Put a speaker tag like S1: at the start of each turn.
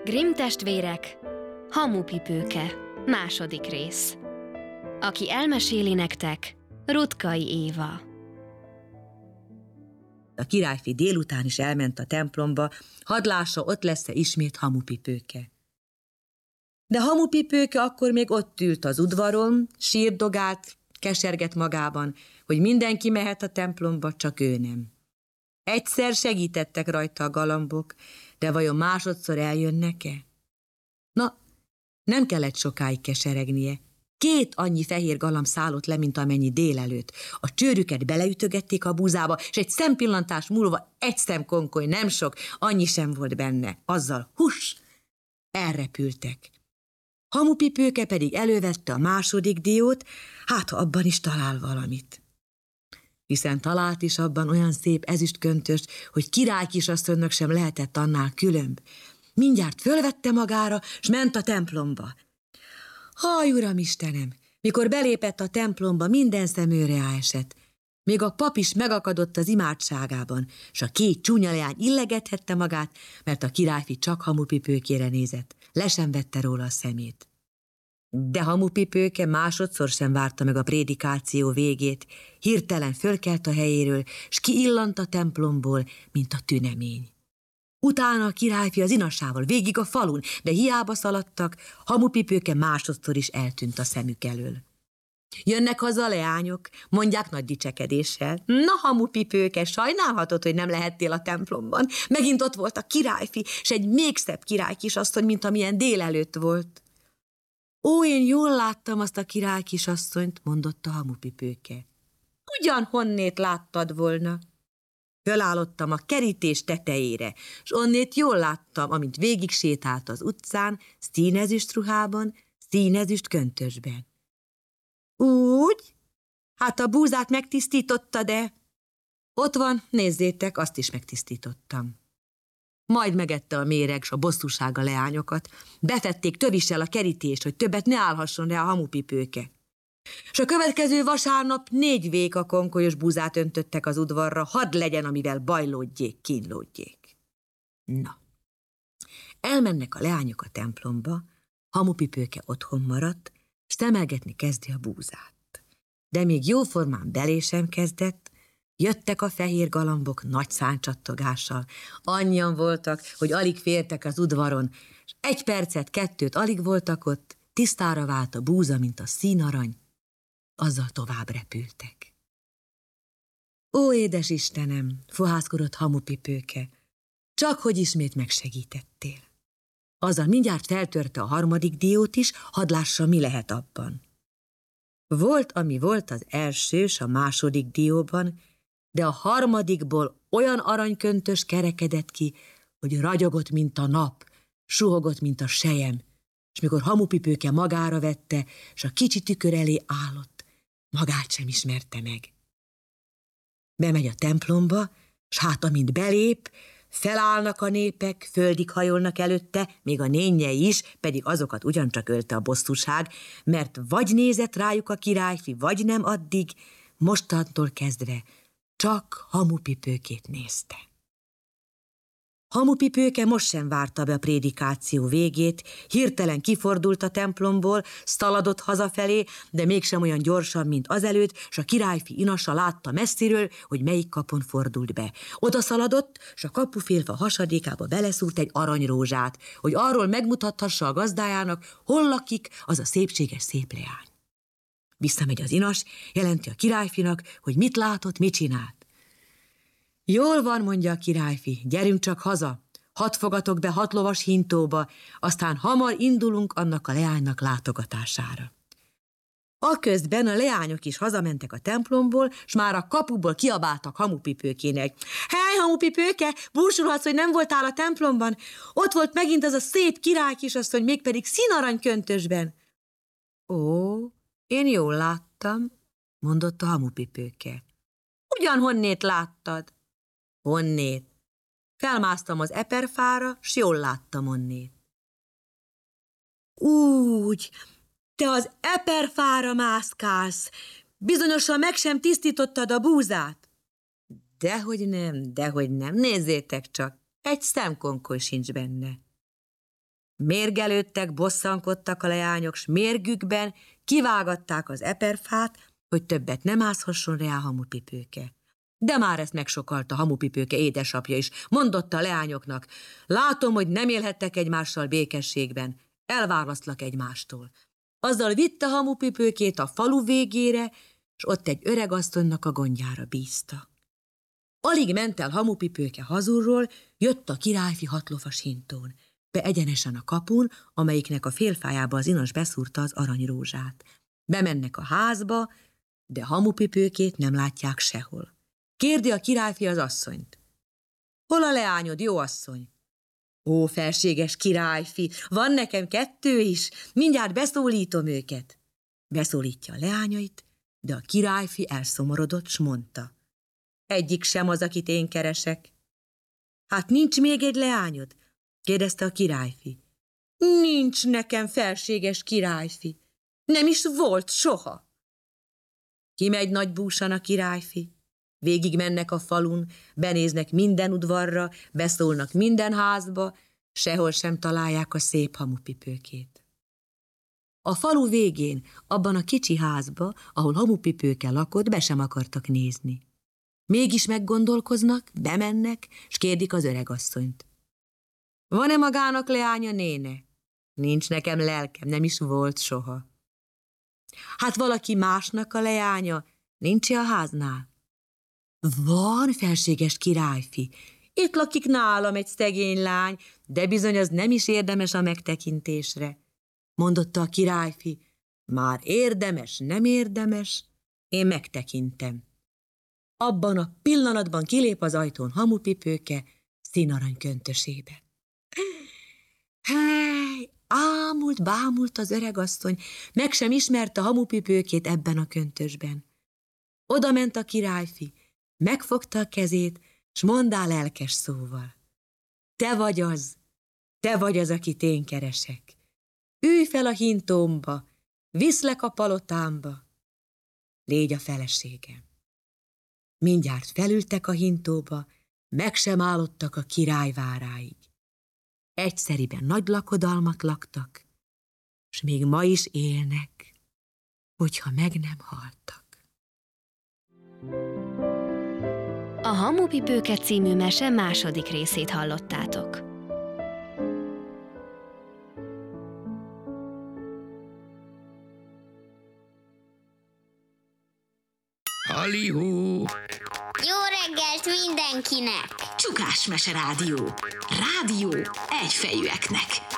S1: Grimm testvérek, Hamupipőke, második rész. Aki elmeséli nektek, Ruttkai Éva.
S2: A királyfi délután is elment a templomba, hadd lássa, ott lesz-e ismét Hamupipőke. De Hamupipőke akkor még ott ült az udvaron, sírdogált, kesergett magában, hogy mindenki mehet a templomba, csak ő nem. Egyszer segítettek rajta a galambok, de vajon másodszor eljönnek-e? Na, nem kellett sokáig keseregnie. 2 annyi fehér galamb szállott le, mint amennyi délelőtt. A csőrüket beleütögették a búzába, és egy szempillantás múlva egy szemkonkoly, nem sok, annyi sem volt benne. Azzal hus, elrepültek. Hamupipőke pedig elővette a második diót, hát ha abban is talál valamit. Hiszen talált is abban olyan szép ezüstköntöst, hogy királykisasszonynak sem lehetett annál különb. Mindjárt fölvette magára, s ment a templomba. Haj, uram Istenem, mikor belépett a templomba, minden szemőre esett. Még a pap is megakadott az imádságában, s a 2 csúnya leány illegethette magát, mert a királyfi csak Hamupipőkére nézett, le sem vette róla a szemét. De Hamupipőke másodszor sem várta meg a prédikáció végét, hirtelen fölkelt a helyéről, s kiillant a templomból, mint a tünemény. Utána a királyfi az inasával végig a falun, de hiába szaladtak, Hamupipőke másodszor is eltűnt a szemük elől. Jönnek haza a leányok, mondják nagy dicsekedéssel. Na, Hamupipőke, sajnálhatod, hogy nem lehettél a templomban. Megint ott volt a királyfi, s egy még szebb királykisasszony, mint amilyen délelőtt volt. Ó, én jól láttam azt a királykisasszonyt, mondotta Hamupipőke. Ugyan honnét láttad volna? Fölállottam a kerítés tetejére, s onnét jól láttam, amint végig sétált az utcán, színezüst ruhában, színezüst köntösben. Úgy? Hát a búzát megtisztította, de... Ott van, nézzétek, azt is megtisztítottam. Majd megette a méreg s a bosszúság a leányokat. Befették tövissel a kerítést, hogy többet ne állhasson rá a Hamupipőke. S a következő vasárnap 4 véka konkolyos búzát öntöttek az udvarra, hadd legyen, amivel bajlódjék, kínlódjék. Na, elmennek a leányok a templomba, Hamupipőke otthon maradt, s szemelgetni kezdi a búzát. De még jóformán belé sem kezdett, jöttek a fehér galambok nagy száncsattogással. Annyian voltak, hogy alig fértek az udvaron, s 1 percet, 2 alig voltak ott, tisztára vált a búza, mint a színarany, azzal tovább repültek. Ó, édes Istenem, fohászkodott Hamupipőke, csak hogy ismét megsegítettél. Azzal mindjárt feltörte a 3. diót is, hadd lássa, mi lehet abban. Volt, ami volt az első s a 2. dióban, de a 3. olyan aranyköntös kerekedett ki, hogy ragyogott, mint a nap, suhogott, mint a sejem, és mikor Hamupipőke magára vette, s a kicsi tükör elé állott, magát sem ismerte meg. Bemegy a templomba, s hát amint belép, felállnak a népek, földig hajolnak előtte, még a nénjei is, pedig azokat ugyancsak ölte a bosszúság, mert vagy nézett rájuk a királyfi, vagy nem addig, mostantól kezdve csak Hamupipőkét nézte. Hamupipőke most sem várta be a prédikáció végét, hirtelen kifordult a templomból, szaladott hazafelé, de mégsem olyan gyorsan, mint azelőtt, s a királyfi inasa látta messziről, hogy melyik kapun fordult be. Oda szaladott, s a kapufélfa hasadékába beleszúrt egy aranyrózsát, hogy arról megmutathassa a gazdájának, hol lakik az a szépséges szép leány. Visszamegy az inas, jelenti a királyfinak, hogy mit látott, mit csinált. Jól van, mondja a királyfi, gyerünk csak haza, hadd fogatok be 6 lovas hintóba, aztán hamar indulunk annak a leánynak látogatására. Aközben a leányok is hazamentek a templomból, s már a kapuból kiabáltak Hamupipőkének. Hely, Hamupipőke, búsulhatsz, hogy nem voltál a templomban? Ott volt megint az a szép királykisasszony, mégpedig színarany köntösben. Ó, én jól láttam, mondotta Hamupipőke. Ugyan honnét láttad? Honnét? Felmásztam az eperfára, s jól láttam onnét. Úgy, te az eperfára mászkálsz, bizonyosan meg sem tisztítottad a búzát. Dehogy nem, nézzétek csak, egy szemkonkoly sincs benne. Mérgelődtek, bosszankodtak a leányok, s mérgükben kivágatták az eperfát, hogy többet nem mászhasson rá a Hamupipőke. De már ezt megsokalta Hamupipőke édesapja is. Mondotta a leányoknak: látom, hogy nem élhettek egymással békességben, elválasztlak egymástól. Azzal vitte Hamupipőkét a falu végére, s ott egy öregasszonynak a gondjára bízta. Alig ment el Hamupipőke hazulról, jött a királyfi 6 lovas hintón, be egyenesen a kapun, amelyiknek a félfájába az inas beszúrta az aranyrózsát. Bemennek a házba, de Hamupipőkét nem látják sehol. Kérdi a királyfi az asszonyt: hol a leányod, jó asszony? Ó, felséges királyfi, van nekem 2 is, mindjárt beszólítom őket. Beszólítja a leányait, de a királyfi elszomorodott, s mondta: egyik sem az, akit én keresek. Hát nincs még egy leányod? Kérdezte a királyfi. Nincs nekem, felséges királyfi, nem is volt soha. Kimegy nagy búsan a királyfi. Végig mennek a falun, benéznek minden udvarra, beszólnak minden házba, sehol sem találják a szép Hamupipőkét. A falu végén, abban a kicsi házba, ahol Hamupipőke lakott, be sem akartak nézni. Mégis meggondolkoznak, bemennek, s kérdik az öregasszonyt: van-e magának leánya, néne? Nincs nekem lelkem, nem is volt soha. Hát valaki másnak a leánya nincs-e a háznál? Van, felséges királyfi, itt lakik nálam egy szegény lány, de bizony az nem is érdemes a megtekintésre. Mondotta a királyfi: már érdemes, nem érdemes, én megtekintem. Abban a pillanatban kilép az ajtón Hamupipőke színarany köntösébe. Hely, ámult, bámult az öregasszony, meg sem ismerte Hamupipőkét ebben a köntösben. Oda ment a királyfi, megfogta a kezét, s mondá lelkes szóval: te vagy az, akit én keresek. Ülj fel a hintómba, viszlek a palotámba, légy a feleségem. Mindjárt felültek a hintóba, meg sem állottak a király váráig. Egyszeriben nagy lakodalmat laktak, s még ma is élnek, hogyha meg nem haltak.
S1: A Hamupipőke című mese második részét hallottátok.
S3: Halihó!
S4: Jó reggelt mindenkinek!
S5: Csukás Mese Rádió. Rádió egyfejűeknek.